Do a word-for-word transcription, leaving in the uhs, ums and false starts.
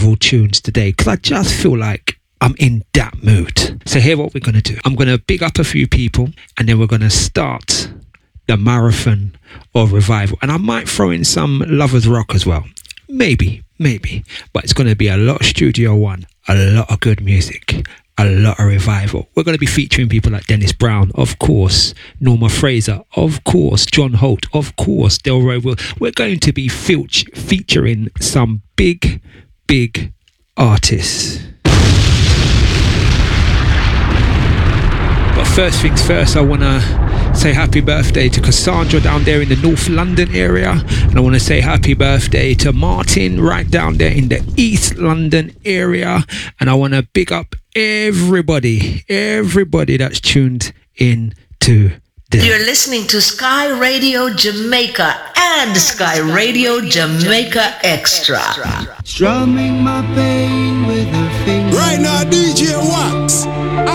revival tunes today because I just feel like I'm in that mood. So here's what we're going to do. I'm going to big up a few people and then we're going to start the marathon of revival. And I might throw in some Lovers Rock as well. Maybe, maybe. But it's going to be a lot of Studio One, a lot of good music, a lot of revival. We're going to be featuring people like Dennis Brown, of course, Norma Fraser, of course, John Holt, of course, Delroy Will. We're going to be fe- featuring some big, big artists. But first things first, I want to say happy birthday to Cassandra down there in the North London area. And I want to say happy birthday to Martin right down there in the East London area. And I want to big up everybody, everybody that's tuned in to this. You're listening to Sky Radio Jamaica and Sky Radio Jamaica Extra. Strumming my bass